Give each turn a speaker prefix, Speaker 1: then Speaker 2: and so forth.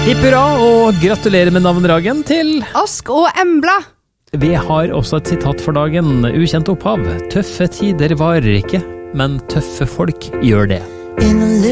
Speaker 1: Hipp hurra og gratulerer med navnedagen til
Speaker 2: Ask og Embla.
Speaker 1: Vi har også et sitat for dagen, ukjent opphav. Tøffe tider varer ikke, men tøffe folk gjør det.